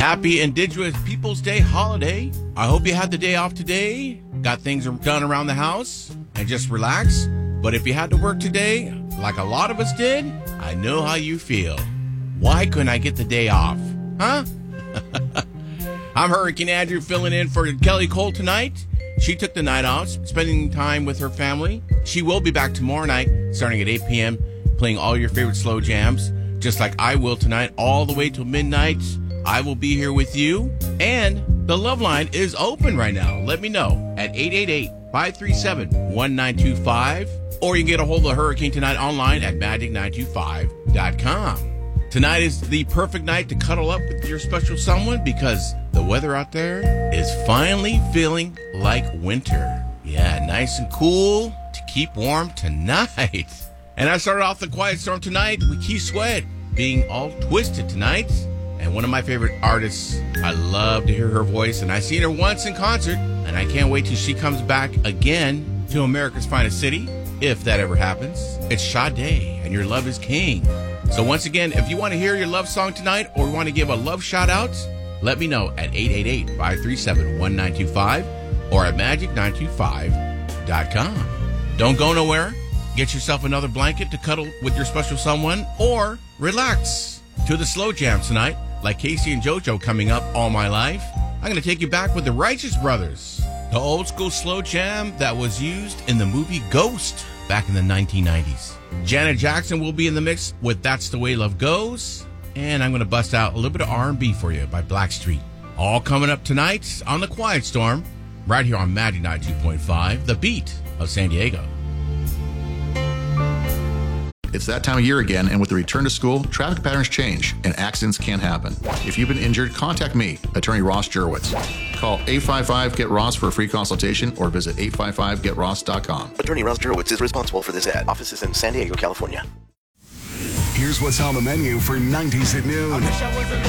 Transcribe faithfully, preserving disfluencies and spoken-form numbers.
Happy Indigenous Peoples Day holiday. I hope you had the day off today, got things done around the house, and just relax. But if you had to work today, like a lot of us did, I know how you feel. Why couldn't I get the day off? Huh? I'm Hurricane Andrew filling in for Kelly Cole tonight. She took the night off, spending time with her family. She will be back tomorrow night, starting at eight p.m., playing all your favorite slow jams, just like I will tonight, all the way till midnight. I will be here with you. And the love line is open right now. Let me know at eight eight eight, five three seven, one nine two five. Or you can get a hold of Hurricane Tonight online at magic nine two five dot com. Tonight is the perfect night to cuddle up with your special someone because the weather out there is finally feeling like winter. Yeah, nice and cool to keep warm tonight. And I started off the Quiet Storm tonight with Keith Sweat being all twisted tonight. And one of my favorite artists, I love to hear her voice. And I've seen her once in concert, and I can't wait till she comes back again to America's Finest City, if that ever happens. It's Sade, and Your Love is King. So once again, if you want to hear your love song tonight or want to give a love shout out, let me know at eight eight eight, five three seven, one nine two five or at magic nine two five dot com. Don't go nowhere. Get yourself another blanket to cuddle with your special someone or relax to the slow jams tonight, like Casey and JoJo coming up, All My Life. I'm going to take you back with the Righteous Brothers, the old school slow jam that was used in the movie Ghost back in the nineteen nineties. Janet Jackson will be in the mix with That's the Way Love Goes. And I'm going to bust out a little bit of R and B for you by Blackstreet. All coming up tonight on The Quiet Storm, right here on Magic ninety-two point five, the beat of San Diego. It's that time of year again, and with the return to school, traffic patterns change and accidents can happen. If you've been injured, contact me, Attorney Ross Jurwitz. Call eight five five, get ross for a free consultation or visit eight five five get ross dot com. Attorney Ross Jurwitz is responsible for this ad. Office is in San Diego, California. Here's what's on the menu for nineties at noon.